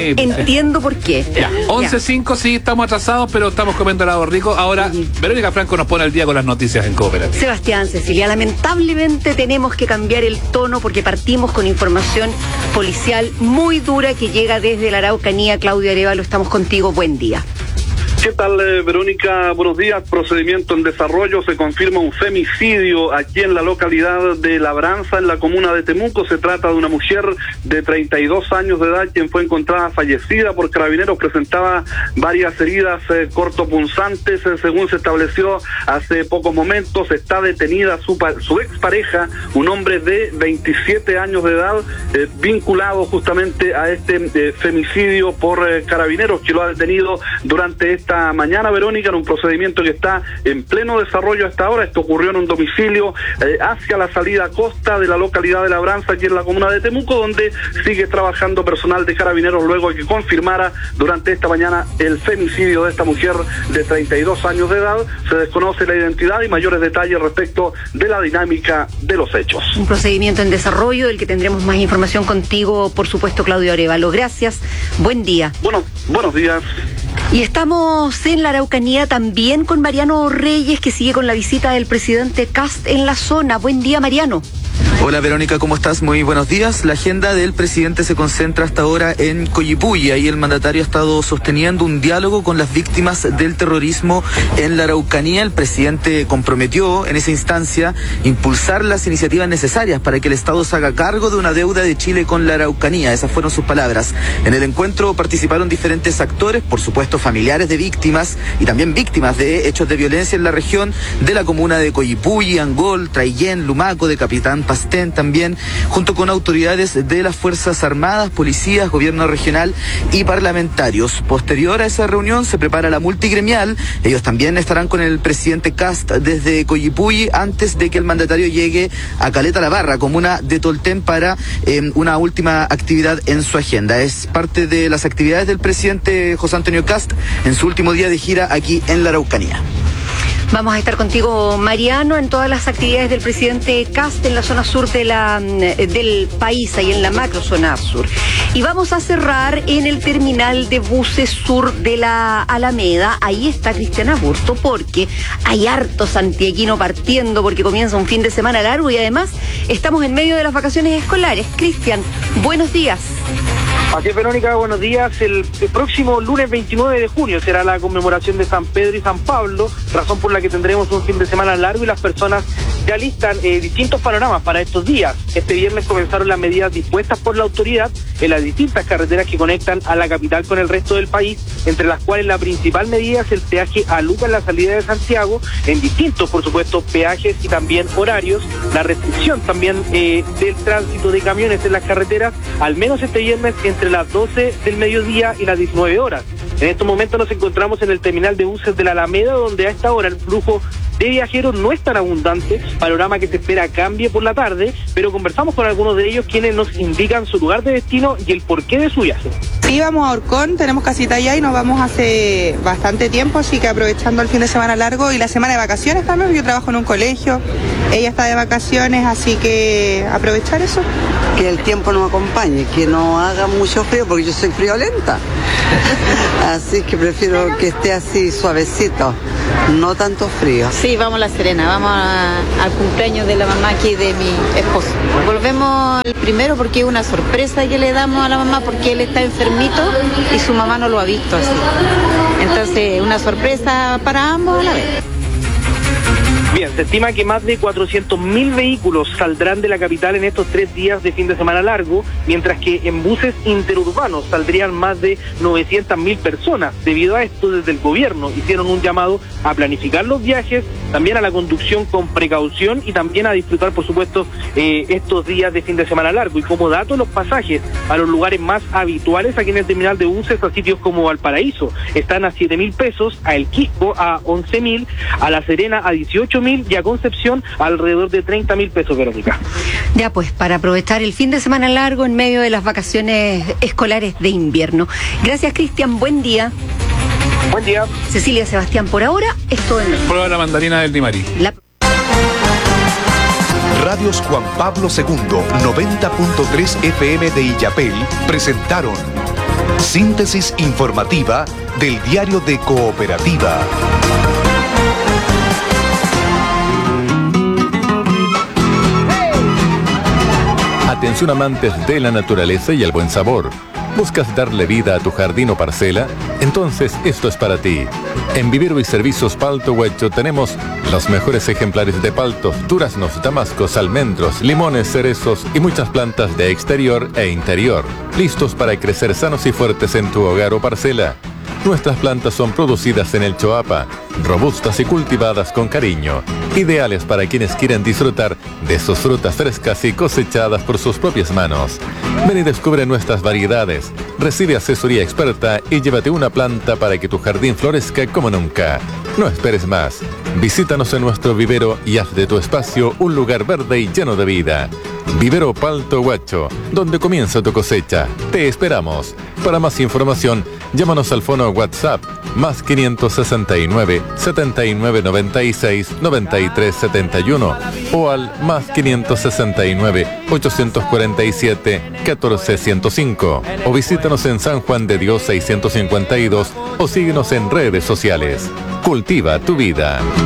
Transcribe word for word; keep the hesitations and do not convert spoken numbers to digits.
Sí. Entiendo por qué. Ya, once cinco, sí, estamos atrasados, pero estamos comiendo helado rico. Ahora, Verónica Franco nos pone al día con las noticias en Cooperativa. Sebastián, Cecilia, lamentablemente tenemos que cambiar el tono porque partimos con información policial muy dura que llega desde la Araucanía. Claudio Arévalo, estamos contigo. Buen día. ¿Qué tal, eh, Verónica? Buenos días. Procedimiento en desarrollo. Se confirma un femicidio aquí en la localidad de Labranza, en la comuna de Temuco. Se trata de una mujer de treinta y dos años de edad, quien fue encontrada fallecida por carabineros. Presentaba varias heridas eh, cortopunzantes, eh, según se estableció hace pocos momentos. Está detenida su, su expareja, un hombre de veintisiete años de edad, eh, vinculado justamente a este eh, femicidio por eh, carabineros, que lo ha detenido durante este esta mañana, Verónica, en un procedimiento que está en pleno desarrollo hasta ahora. Esto ocurrió en un domicilio eh, hacia la salida costa de la localidad de Labranza, aquí en la comuna de Temuco, donde sigue trabajando personal de carabineros luego de que confirmara durante esta mañana el femicidio de esta mujer de treinta y dos años de edad. Se desconoce la identidad y mayores detalles respecto de la dinámica de los hechos. Un procedimiento en desarrollo del que tendremos más información contigo, por supuesto, Claudio Arévalo. Gracias. Buen día. Bueno, buenos días. Y estamos en la Araucanía también con Mariano Reyes, que sigue con la visita del presidente Kast en la zona. Buen día, Mariano. Hola Verónica, ¿cómo estás? Muy buenos días. La agenda del presidente se concentra hasta ahora en Coyipulli. Ahí el mandatario ha estado sosteniendo un diálogo con las víctimas del terrorismo en la Araucanía. El presidente comprometió en esa instancia impulsar las iniciativas necesarias para que el Estado se haga cargo de una deuda de Chile con la Araucanía. Esas fueron sus palabras. En el encuentro participaron diferentes actores, por supuesto familiares de víctimas y también víctimas de hechos de violencia en la región de la comuna de Coyipulli, Angol, Traillén, Lumaco, de Capitán Pastén también, junto con autoridades de las Fuerzas Armadas, policías, gobierno regional y parlamentarios. Posterior a esa reunión se prepara la multigremial. Ellos también estarán con el presidente Kast desde Coyipulli antes de que el mandatario llegue a Caleta la Barra, comuna de Tolten, para eh, una última actividad en su agenda. Es parte de las actividades del presidente José Antonio Kast en su último día de gira aquí en la Araucanía. Vamos a estar contigo, Mariano, en todas las actividades del presidente Kast en la zona sur de la, del país, ahí en la macro zona sur. Y vamos a cerrar en el terminal de buses sur de la Alameda. Ahí está Cristian Aburto, porque hay harto santiaguino partiendo, porque comienza un fin de semana largo y además estamos en medio de las vacaciones escolares. Cristian, buenos días. Así es, Verónica, buenos días. El, el próximo lunes veintinueve de junio será la conmemoración de San Pedro y San Pablo, razón por la que tendremos un fin de semana largo y las personas ya alistan eh, distintos panoramas para estos días. Este viernes comenzaron las medidas dispuestas por la autoridad en las distintas carreteras que conectan a la capital con el resto del país, entre las cuales la principal medida es el peaje a Luca en la salida de Santiago, en distintos, por supuesto, peajes y también horarios. La restricción también eh, del tránsito de camiones en las carreteras, al menos este viernes entre las doce del mediodía y las diecinueve horas. En estos momentos nos encontramos en el terminal de buses de la Alameda, donde a esta hora el flujo de viajeros no es tan abundante, panorama que se espera cambie por la tarde, pero conversamos con algunos de ellos quienes nos indican su lugar de destino y el porqué de su viaje. Sí, vamos a Orcón, tenemos casita allá y nos vamos hace bastante tiempo, así que aprovechando el fin de semana largo y la semana de vacaciones también. Yo trabajo en un colegio, ella está de vacaciones, así que aprovechar eso. Que el tiempo nos acompañe, que no haga mucho frío, porque yo soy friolenta. Así que prefiero que esté así suavecito, no tanto frío. Sí, vamos a La Serena, vamos a, al cumpleaños de la mamá aquí de mi esposo. Volvemos el primero porque es una sorpresa que le damos a la mamá, porque él está enfermito y su mamá no lo ha visto así. Entonces, una sorpresa para ambos a la vez. Bien, se estima que más de cuatrocientos mil vehículos saldrán de la capital en estos tres días de fin de semana largo, mientras que en buses interurbanos saldrían más de novecientas mil personas. Debido a esto, desde el gobierno hicieron un llamado a planificar los viajes, también a la conducción con precaución y también a disfrutar, por supuesto, eh, estos días de fin de semana largo. Y como dato, los pasajes a los lugares más habituales aquí en el terminal de buses, a sitios como Valparaíso, están a siete mil pesos, a El Quisco a once mil, a La Serena a dieciocho mil y a Concepción alrededor de treinta mil pesos, Verónica. Ya pues, para aprovechar el fin de semana largo en medio de las vacaciones escolares de invierno. Gracias, Cristian, buen día. Buen día. Cecilia, Sebastián, por ahora, esto es... Prueba la mandarina del Dimari. La... Radios Juan Pablo segundo, noventa punto tres F M de Illapel, presentaron Síntesis informativa del Diario de Cooperativa. Atención amantes de la naturaleza y el buen sabor. ¿Buscas darle vida a tu jardín o parcela? Entonces esto es para ti. En Vivero y Servicios Palto Huecho tenemos los mejores ejemplares de paltos, duraznos, damascos, almendros, limones, cerezos y muchas plantas de exterior e interior, listos para crecer sanos y fuertes en tu hogar o parcela. Nuestras plantas son producidas en el Choapa, robustas y cultivadas con cariño, ideales para quienes quieren disfrutar de sus frutas frescas y cosechadas por sus propias manos. Ven y descubre nuestras variedades, recibe asesoría experta y llévate una planta para que tu jardín florezca como nunca. No esperes más. Visítanos en nuestro vivero y haz de tu espacio un lugar verde y lleno de vida. Vivero Palto Huacho, donde comienza tu cosecha. Te esperamos. Para más información, llámanos al fono WhatsApp más quinientos sesenta y nueve, setenta y nueve noventa y seis, noventa y tres setenta y uno o al más quinientos sesenta y nueve, ochocientos cuarenta y siete, catorce ciento cinco o visítanos en San Juan de Dios seiscientos cincuenta y dos o síguenos en redes sociales. Cultiva tu vida.